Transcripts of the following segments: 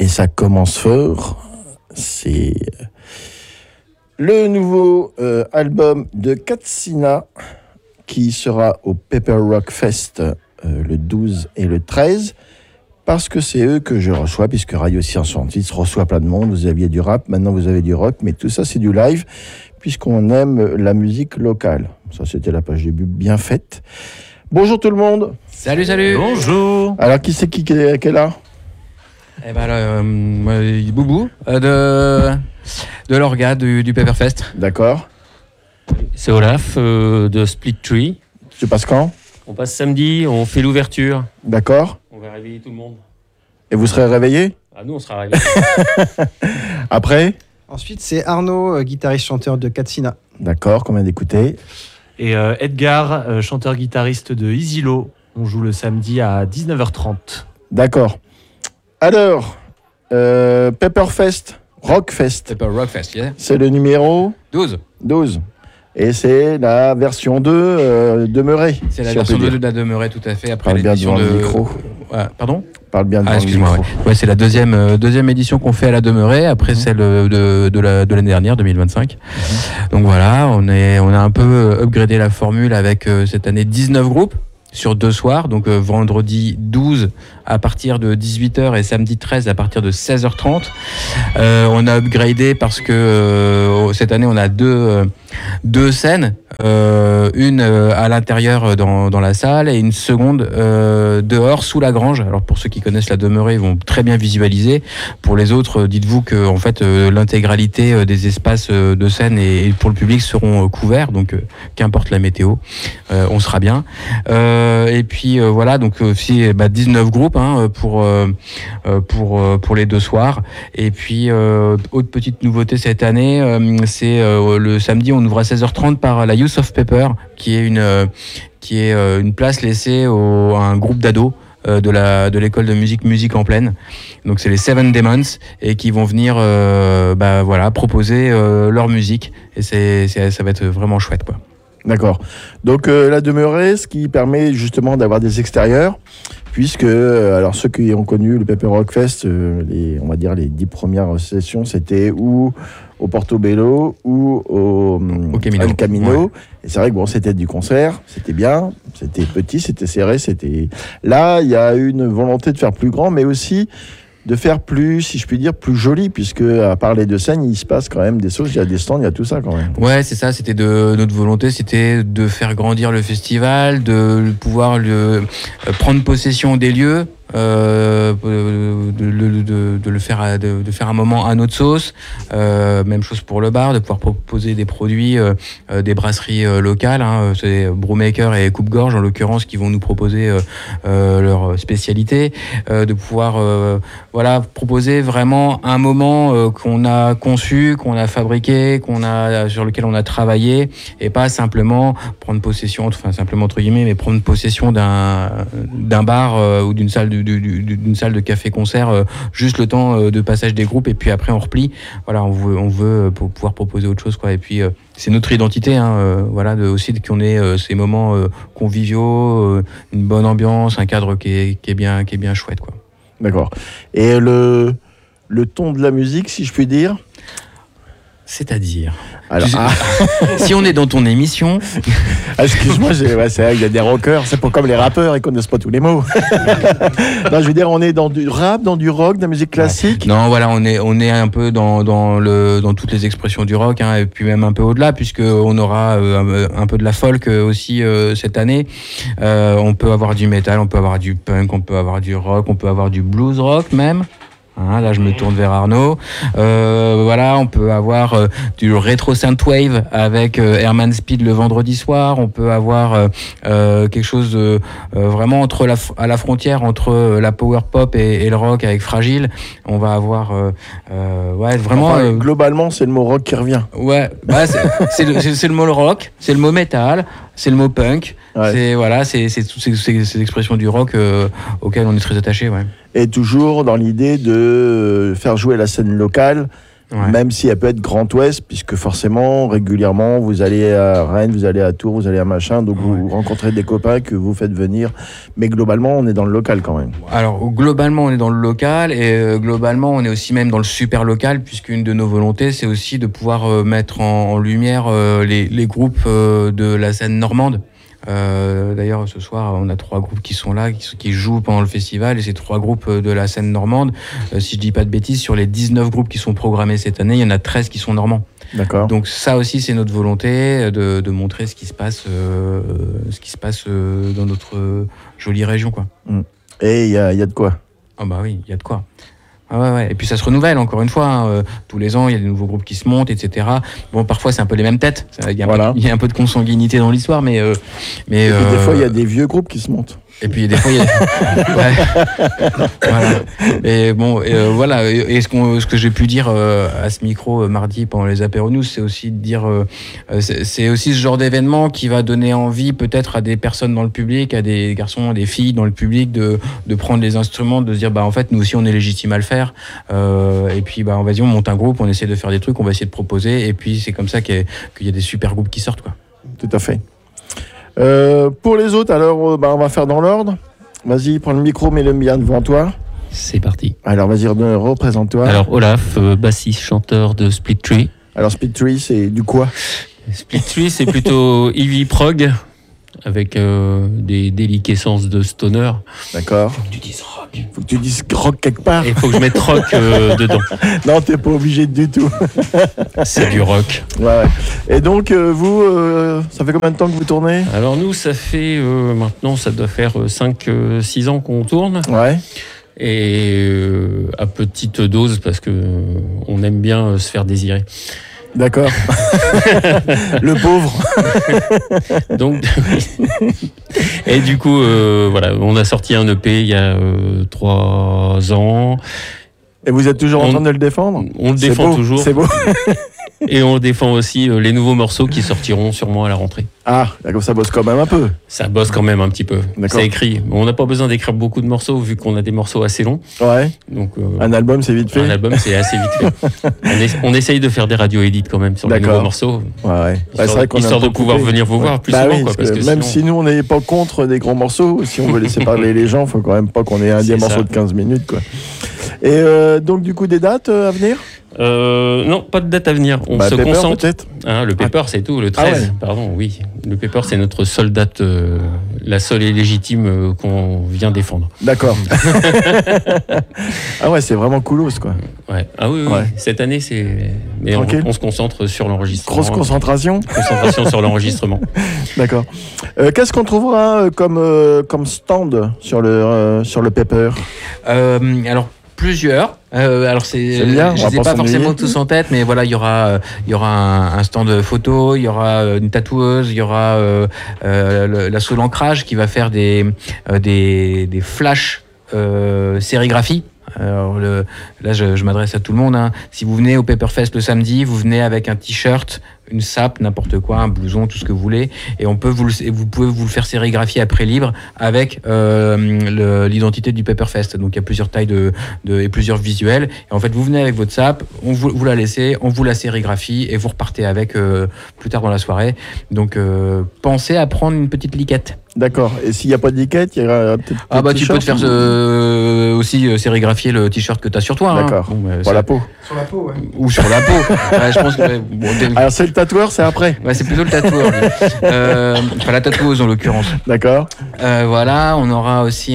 Et ça commence fort. C'est le nouveau album de Katsina qui sera au Pepper Rock Fest le 12 et le 13. Parce que c'est eux que je reçois, puisque Radio Science Scientist reçoit plein de monde. Vous aviez du rap, maintenant vous avez du rock, mais tout ça c'est du live, puisqu'on aime la musique locale. Ça c'était la page début bien faite. Bonjour tout le monde. Salut, salut. Bonjour. Alors qui c'est qui est là? Eh ben Boubou de l'orga du Pepperfest. D'accord. C'est Olaf de Split Tree. Tu passes quand? On passe samedi, on fait l'ouverture. D'accord. On va réveiller tout le monde. Et vous serez réveillés? Ah, nous, on sera réveillés. Après? Ensuite, c'est Arnaud, guitariste-chanteur de Katsina. D'accord, combien d'écouter? Et Edgar, chanteur-guitariste de Easylo. On joue le samedi à 19h30. D'accord. Alors, Pepperfest, Rockfest. Pepper Rockfest, yeah. C'est le numéro 12. Et c'est la version 2 demeurée. C'est la version 2 de la demeurée, tout à fait. Après Parle bien l'édition devant de... le micro. Pardon? Parle bien devant le excuse-moi. micro. Ouais, c'est la deuxième édition qu'on fait à la demeurée, après celle de l'année dernière, 2025. Donc voilà, on a un peu upgradé la formule avec cette année 19 groupes sur 2 soirs, donc vendredi 12 à partir de 18h et samedi 13 à partir de 16h30. On a upgradé parce que cette année on a deux scènes, une à l'intérieur dans la salle et une seconde dehors sous la grange. Alors pour ceux qui connaissent la demeurée, ils vont très bien visualiser. Pour les autres, dites-vous que en fait l'intégralité des espaces de scène et pour le public seront couverts, donc qu'importe la météo, on sera bien. Et puis voilà, donc aussi 19 groupes pour les 2 soirs. Et puis autre petite nouveauté cette année, c'est le samedi on ouvre à 16h30 par la Youth of Pepper, qui est une place laissée à un groupe d'ados de l'école de musique en pleine. Donc c'est les Seven Demons et qui vont venir proposer leur musique et ça va être vraiment chouette quoi. D'accord. Donc la demeurée, ce qui permet justement d'avoir des extérieurs, puisque alors ceux qui ont connu le Pepper Rock Fest, on va dire les 10 premières sessions, c'était ou au Portobello ou au Camino. Ouais. Et c'est vrai que bon, c'était du concert, c'était bien, c'était petit, c'était serré, c'était. Là, il y a une volonté de faire plus grand, mais aussi de faire plus, si je puis dire, plus joli, puisque à part les 2 scènes, il se passe quand même des choses, il y a des stands, il y a tout ça quand même. Ouais, c'est ça, c'était notre volonté, c'était de faire grandir le festival, de pouvoir prendre possession des lieux, de faire un moment à notre sauce, même chose pour le bar, de pouvoir proposer des produits des brasseries locales, c'est Brewmaker et Coupe-Gorge en l'occurrence qui vont nous proposer leur spécialité, de pouvoir proposer vraiment un moment qu'on a conçu, qu'on a fabriqué, sur lequel on a travaillé, et pas simplement prendre possession, enfin simplement entre guillemets, mais prendre possession d'un bar ou d'une salle d'une salle de café-concert, juste le temps de passage des groupes, et puis après on replie. Voilà, on veut pouvoir proposer autre chose, quoi. Et puis c'est notre identité, aussi qu'on ait ces moments conviviaux, une bonne ambiance, un cadre qui est bien chouette, quoi. D'accord. Et le ton de la musique, si je puis dire? C'est-à-dire alors, si on est dans ton émission... excuse-moi, c'est vrai qu'il y a des rockers, c'est pas comme les rappeurs, ils connaissent pas tous les mots. Non, je veux dire, on est dans du rap, dans du rock, de la musique classique. Non, voilà, on est un peu dans toutes les expressions du rock, et puis même un peu au-delà, puisqu'on aura un peu de la folk aussi cette année. On peut avoir du métal, on peut avoir du punk, on peut avoir du rock, on peut avoir du blues rock même. Là, je me tourne vers Arnaud. On peut avoir du rétro synthwave avec Herman Speed le vendredi soir. On peut avoir quelque chose de vraiment à la frontière entre la power pop et le rock avec Fragile. On va avoir vraiment. Globalement, c'est le mot rock qui revient. Ouais, c'est le mot rock, c'est le mot métal, c'est le mot punk. Ouais. C'est toutes ces expressions du rock auxquelles on est très attaché. Ouais. Et toujours dans l'idée de faire jouer la scène locale Ouais. Même si elle peut être Grand Ouest, puisque forcément, régulièrement, vous allez à Rennes, vous allez à Tours, vous allez à machin, donc vous rencontrez des copains que vous faites venir. Mais globalement, on est dans le local quand même. Alors globalement, on est dans le local et globalement, on est aussi même dans le super local, puisqu'une de nos volontés, c'est aussi de pouvoir mettre en lumière les groupes de la scène normande. D'ailleurs, ce soir, on a 3 groupes qui sont là, qui jouent pendant le festival, et ces 3 groupes de la scène normande, si je dis pas de bêtises, sur les 19 groupes qui sont programmés cette année, il y en a 13 qui sont normands. D'accord. Donc ça aussi, c'est notre volonté de montrer ce qui se passe dans notre jolie région, quoi. Et il y a de quoi. Ah bah oui, il y a de quoi. Ah ouais. Et puis ça se renouvelle, encore une fois. Hein. Tous les ans, il y a des nouveaux groupes qui se montent, etc. Bon, parfois, c'est un peu les mêmes têtes. Il y a un peu de consanguinité dans l'histoire, mais Et puis, des fois, il y a des vieux groupes qui se montent. Et puis des fois, il y a... Voilà. Et bon, voilà. Et ce que j'ai pu dire à ce micro mardi pendant les apéros news, c'est aussi de dire, c'est aussi ce genre d'événement qui va donner envie peut-être à des personnes dans le public, à des garçons, à des filles dans le public de prendre les instruments, de se dire bah en fait nous aussi on est légitime à le faire. Et puis bah vas-y, on monte un groupe, on essaie de faire des trucs, on va essayer de proposer. Et puis c'est comme ça qu'il y a des super groupes qui sortent, quoi. Tout à fait. Pour les autres, alors, on va faire dans l'ordre. Vas-y, prends le micro, mets-le bien devant toi. C'est parti. Alors, vas-y, représente-toi. Alors, Olaf, bassiste, chanteur de Split Tree. Alors, Split Tree, c'est du quoi? Split Tree, c'est plutôt heavy prog, avec des déliquescences de stoner. D'accord. Faut que tu dises rock. Faut que tu dises rock quelque part. Il faut que je mette rock dedans. Non, t'es pas obligé du tout. C'est du rock. Ouais. Et donc, vous, ça fait combien de temps que vous tournez? Alors nous, ça fait maintenant, ça doit faire 5-6 ans qu'on tourne. Ouais. Et à petite dose, parce que on aime bien se faire désirer. D'accord. Le pauvre. Donc, et du coup, voilà, on a sorti un EP il y a 3 ans. Et vous êtes toujours en train de le défendre? On le défend toujours. C'est beau. Et on défend aussi les nouveaux morceaux qui sortiront sûrement à la rentrée. Ah, d'accord, ça bosse quand même un peu. Ça bosse quand même un petit peu. D'accord. Ça écrit. On n'a pas besoin d'écrire beaucoup de morceaux vu qu'on a des morceaux assez longs. Ouais. Donc, un album, c'est vite fait. Un album, c'est assez vite fait. On essaye de faire des radio-édits quand même sur les nouveaux morceaux. Ouais. Histoire de pouvoir venir vous voir plus souvent. Oui, quoi, parce que même sinon... si nous, on n'est pas contre des grands morceaux, si on veut laisser parler les gens, il faut quand même pas qu'on ait des morceaux de 15 minutes, quoi. Et donc, du coup, des dates à venir? Non, pas de date à venir. On se Pepper, concentre. Peut-être. Le Pepper, c'est tout. Le 13, ah ouais. Pardon, oui. Le Pepper, c'est notre seule date, la seule et légitime qu'on vient défendre. D'accord. Ah ouais, c'est vraiment coolos, quoi. Ouais. Ah oui. Ouais. Cette année, c'est. Mais on se concentre sur l'enregistrement. Grosse concentration. Concentration sur l'enregistrement. D'accord. Qu'est-ce qu'on trouvera comme stand sur le Pepper? Alors, plusieurs. Alors je ne ai pas forcément tous en tête, mais voilà, il y aura un stand photo, il y aura une tatoueuse, il y aura l'assaut l'ancrage qui va faire des flash sérigraphie. Alors là, je m'adresse à tout le monde. Hein. Si vous venez au Pepperfest le samedi, vous venez avec un t-shirt, une sape, n'importe quoi, un blouson, tout ce que vous voulez, et vous pouvez vous le faire sérigraphier après libre avec l'identité du Pepperfest. Donc il y a plusieurs tailles et plusieurs visuels. Et en fait, vous venez avec votre sape, vous la laissez, on vous la sérigraphie et vous repartez avec plus tard dans la soirée. Donc pensez à prendre une petite liquette. D'accord. Et s'il n'y a pas de liquette, il y aura peut-être. Tu peux te faire aussi sérigraphier le t-shirt que tu as sur toi. D'accord. Hein. Bon, Sur la peau, ouais. Ou sur la peau. Je pense que. Alors c'est le tatoueur, c'est après. Ouais, c'est plutôt le tatoueur. Enfin, la tatoueuse en l'occurrence. D'accord. Voilà, on aura aussi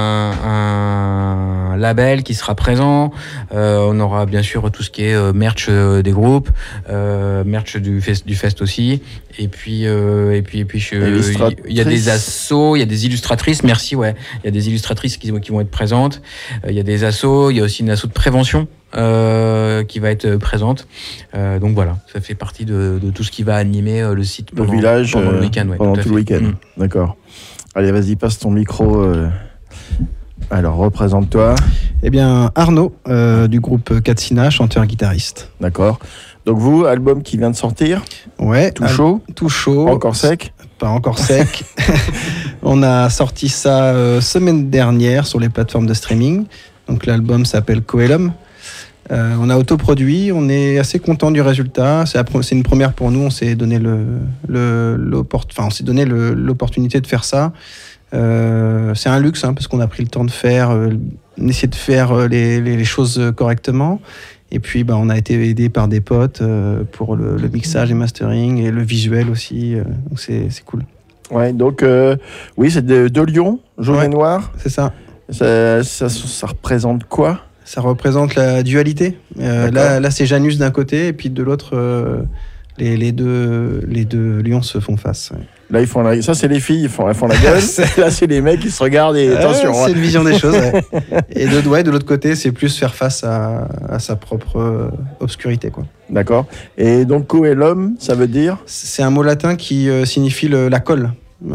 un label qui sera présent. On aura bien sûr tout ce qui est merch des groupes, merch du fest aussi. Et puis il y a des assos, il y a des illustratrices. Merci, ouais. Il y a des illustratrices qui vont être présentes. Il y a des assos. Il y a aussi une asso de prévention qui va être présente. Donc voilà, ça fait partie de tout ce qui va animer le site pendant le week-end. Ouais, pendant tout le week-end. D'accord. Allez, vas-y, passe ton micro. Alors, représente-toi. Eh bien, Arnaud, du groupe Katsina, chanteur-guitariste. D'accord. Donc vous, album qui vient de sortir. Ouais. Tout chaud. Tout chaud. Pas encore sec. Pas encore sec. On a sorti ça semaine dernière sur les plateformes de streaming. Donc l'album s'appelle Coelum. On a autoproduit, on est assez content du résultat. C'est une première pour nous. On s'est donné on s'est donné l'opportunité de faire ça. C'est un luxe parce qu'on a pris le temps de faire, essayer de faire les choses correctement. Et puis on a été aidé par des potes pour le mixage et mastering et le visuel aussi. Donc c'est cool. Ouais, donc oui, c'est de Lyon, jaune et noir. C'est ça. Ça représente quoi? Ça représente la dualité. Là, c'est Janus d'un côté et puis de l'autre, les deux lions se font face. Ouais. Là, ça, c'est les filles, elles font la gueule. Là, c'est les mecs qui se regardent et attention. C'est une vision des choses. Ouais. Et de l'autre côté, c'est plus faire face à sa propre obscurité, quoi. D'accord. Et donc, Coelum, ça veut dire? C'est un mot latin qui signifie la colle.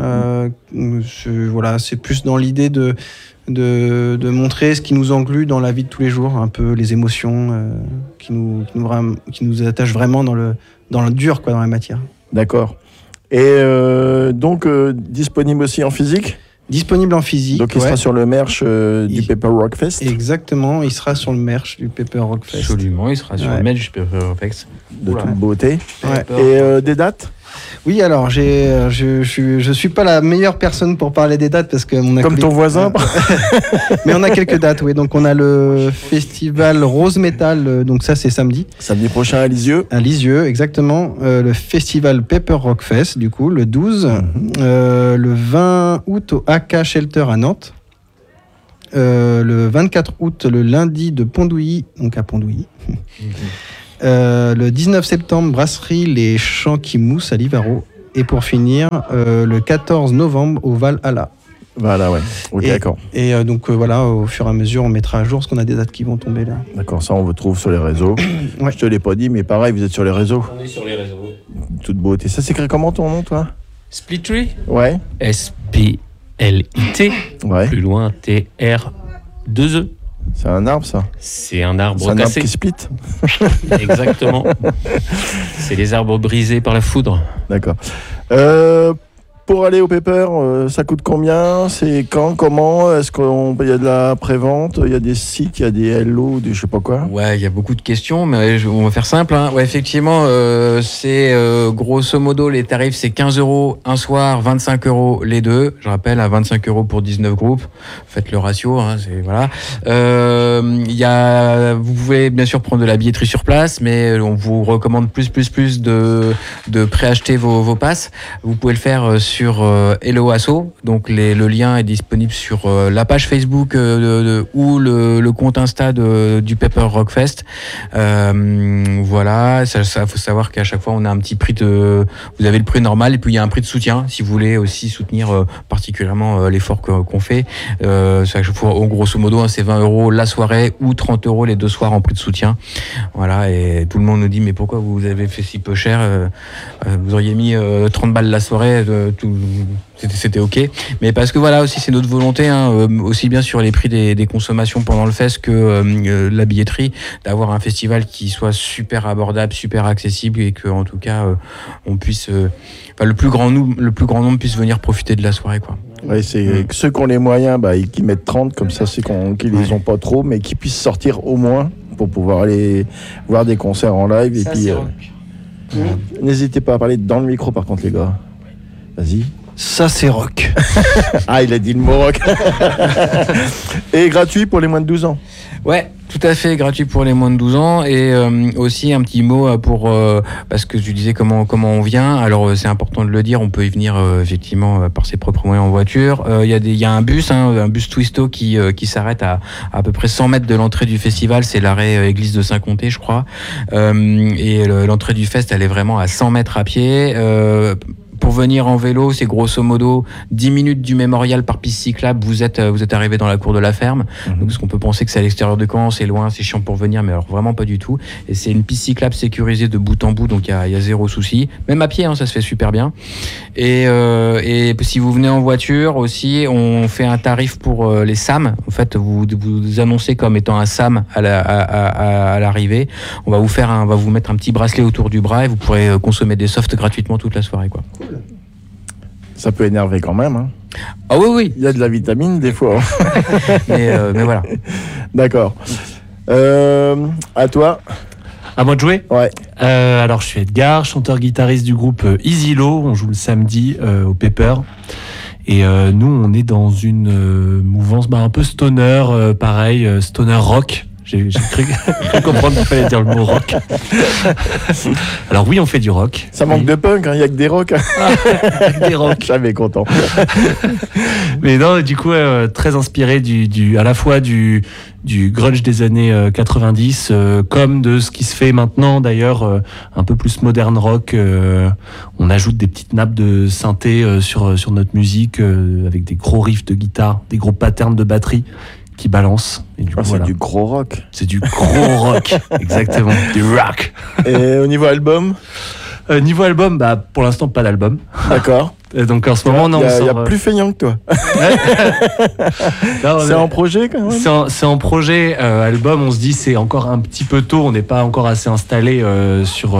C'est plus dans l'idée de montrer ce qui nous englue dans la vie de tous les jours, un peu les émotions qui nous attachent vraiment dans le dur, quoi, dans la matière. D'accord. Et donc, disponible aussi en physique? Disponible en physique. Donc, il sera sur le merch du Paper Rock Fest? Exactement, il sera sur le merch du Paper Rock Fest. Absolument, il sera sur le merch du Paper Rock Fest. De toute beauté. Ouais. Et des dates? Oui, alors je suis pas la meilleure personne pour parler des dates parce que comme ton voisin. Mais on a quelques dates, oui. Donc on a le festival Rose Metal, donc ça c'est samedi. Samedi prochain à Lisieux. À Lisieux, exactement. Le festival Paper Rock Fest, du coup, le 12. Le 20 août au AK Shelter à Nantes. Le 24 août, le lundi de Pondouilly, donc à Pondouilly. Le 19 septembre, brasserie Les Champs qui Moussent à Livaro. Et pour finir, le 14 novembre au Valhalla. Voilà, ouais. Ok, d'accord. Et donc voilà, au fur et à mesure, on mettra à jour parce qu'on a des dates qui vont tomber là. D'accord, ça on vous trouve sur les réseaux. Ouais. Je te l'ai pas dit, mais pareil, vous êtes sur les réseaux. On est sur les réseaux. Toute beauté. Ça s'écrit comment ton nom, toi? Splittree. Ouais. S-P-L-I-T. Ouais. Plus loin, T-R-2-E. C'est un arbre, ça? C'est un arbre cassé. C'est un arbre qui split. Exactement. C'est les arbres brisés par la foudre. D'accord. Pour aller au Paper, ça coûte combien? C'est quand? Comment? Est-ce qu'il y a de la prévente? Il y a des sites, il y a des hello, des je sais pas quoi? Ouais, il y a beaucoup de questions, mais on va faire simple. Hein. Ouais, effectivement, c'est grosso modo, les tarifs, c'est 15 € un soir, 25 € les deux. Je rappelle, à 25 € pour 19 groupes. Faites le ratio, hein, voilà. Vous pouvez bien sûr prendre de la billetterie sur place, mais on vous recommande plus de préacheter vos passes. Vous pouvez le faire sur Hello Asso, donc le lien est disponible sur la page Facebook ou le compte Insta du Paper Rock Fest. Voilà, ça faut savoir qu'à chaque fois on a un petit prix vous avez le prix normal et puis il y a un prix de soutien si vous voulez aussi soutenir particulièrement l'effort qu'on fait. Grosso modo, hein, c'est 20 € la soirée ou 30 € les deux soirs en prix de soutien. Voilà, et tout le monde nous dit mais pourquoi vous avez fait si peu cher? Vous auriez mis 30 balles la soirée. C'était ok, mais parce que voilà aussi c'est notre volonté, hein, aussi bien sur les prix des consommations pendant le fest que la billetterie, d'avoir un festival qui soit super abordable, super accessible et que en tout cas on puisse, le plus grand nombre puisse venir profiter de la soirée, quoi. Ouais, c'est ceux qui ont les moyens, qui mettent 30, comme ça c'est qu'ils les ont pas trop, mais qui puissent sortir au moins pour pouvoir aller voir des concerts en live. Ça, et puis n'hésitez pas à parler dans le micro par contre les gars. Vas-y. Ça, c'est rock. Ah, il a dit le mot rock. Et gratuit pour les moins de 12 ans. Ouais, tout à fait, gratuit pour les moins de 12 ans. Et aussi un petit mot parce que tu disais comment on vient. Alors c'est important de le dire, on peut y venir effectivement par ses propres moyens en voiture. Il y a un bus, un bus Twisto qui s'arrête à peu près 100 mètres de l'entrée du festival. C'est l'arrêt église de Saint-Comté, je crois. Et l'entrée du fest, elle est vraiment à 100 mètres à pied. Pour venir en vélo, c'est grosso modo 10 minutes du mémorial par piste cyclable. Vous êtes arrivé dans la cour de la ferme. Donc, parce qu'on peut penser que c'est à l'extérieur de Caen, c'est loin, c'est chiant pour venir, mais alors vraiment pas du tout. Et c'est une piste cyclable sécurisée de bout en bout, donc il y a zéro souci. Même à pied, hein, ça se fait super bien. Et si vous venez en voiture aussi, on fait un tarif pour les SAM. En fait, vous annoncez comme étant un SAM à l'arrivée. On va vous mettre un petit bracelet autour du bras et vous pourrez consommer des softs gratuitement toute la soirée, quoi. Ça peut énerver quand même. Hein. Ah oui. Il y a de la vitamine des fois. mais voilà. D'accord. À toi. À moi de jouer. Ouais. Alors, je suis Edgar, chanteur-guitariste du groupe Easy Low. On joue le samedi au Pepper. Et nous, on est dans une mouvance un peu stoner, pareil, stoner rock. J'ai cru comprendre qu'il fallait dire le mot rock. Alors oui, on fait du rock. Ça manque de punk, il n'y a que des rock. Des rock. Jamais content. Mais non, du coup, très inspiré à la fois du grunge des années 90, comme de ce qui se fait maintenant, d'ailleurs, un peu plus modern rock. On ajoute des petites nappes de synthé sur notre musique, avec des gros riffs de guitare, des gros patterns de batterie qui balancent. Et du coup, c'est du gros rock. C'est du gros rock, exactement, du rock. Et au niveau album Niveau album, pour l'instant, pas d'album. D'accord. Donc en ce moment, non, il y a plus feignant que toi. C'est en projet quand même. C'est en projet. Album, on se dit c'est encore un petit peu tôt. On n'est pas encore assez installé sur.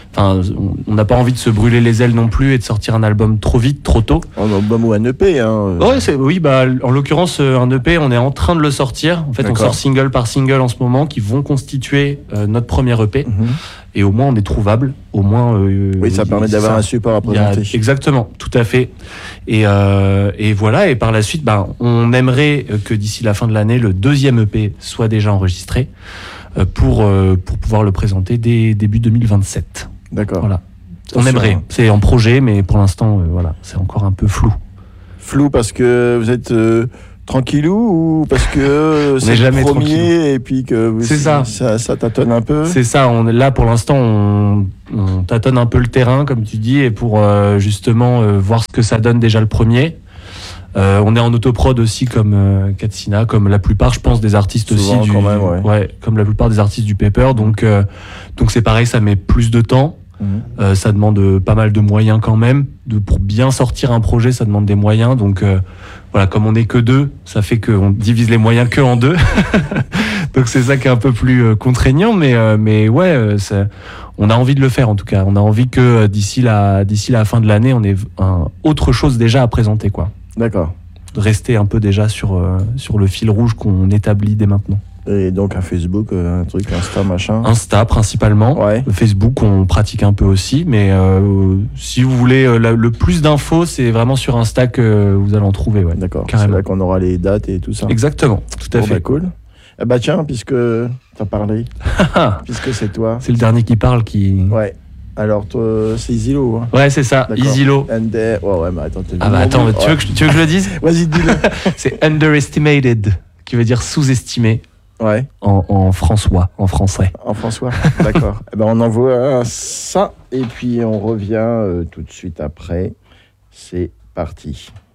On n'a pas envie de se brûler les ailes non plus et de sortir un album trop vite, trop tôt. Un album ou un EP. Hein. Oui, en l'occurrence, un EP, on est en train de le sortir. En fait, on sort single par single en ce moment qui vont constituer notre premier EP. Et au moins, on est trouvable. Au moins, oui, ça permet d'avoir un support à présenter. Exactement, tout à fait. Et voilà. Et par la suite, on aimerait que d'ici la fin de l'année, le deuxième EP soit déjà enregistré pour pouvoir le présenter dès début 2027. D'accord. Voilà. On aimerait. C'est en projet, mais pour l'instant, c'est encore un peu flou. Flou parce que vous êtes tranquillou ou parce que c'est le premier tranquillou. Et puis que ça tâtonne un peu. C'est ça. Là, pour l'instant, on tâtonne un peu le terrain, comme tu dis, et pour justement voir ce que ça donne déjà le premier. On est en autoprod aussi comme Katsina, comme la plupart, je pense, des artistes souvent, aussi quand même, comme la plupart des artistes du Pepper. Donc c'est pareil, ça met plus de temps. Ça demande pas mal de moyens quand même. Pour bien sortir un projet, ça demande des moyens. Donc voilà, comme on n'est que deux, ça fait qu'on divise les moyens que en deux. Donc c'est ça qui est un peu plus contraignant, mais ouais, on a envie de le faire en tout cas. On a envie que d'ici la fin de l'année, on ait autre chose déjà à présenter, quoi. D'accord. Rester un peu déjà sur le fil rouge qu'on établit dès maintenant. Et donc un Facebook, un truc, Insta, machin. Insta principalement. Ouais. Facebook, on pratique un peu aussi, mais si vous voulez le plus d'infos, c'est vraiment sur Insta que vous allez en trouver. Ouais. D'accord. Carrément. C'est là qu'on aura les dates et tout ça. Exactement, tout à fait. Cool. Tiens, puisque t'as parlé, puisque c'est toi. C'est le dernier qui parle qui. Ouais. Alors, toi, c'est Easy Low. Hein. Ouais, c'est ça, Easy Low. Ouais, mais attends. Tu veux que je le dise? Vas-y, dis-le. C'est underestimated, qui veut dire sous-estimé. Ouais. En français. En François, d'accord. On envoie ça et puis on revient tout de suite après. C'est parti.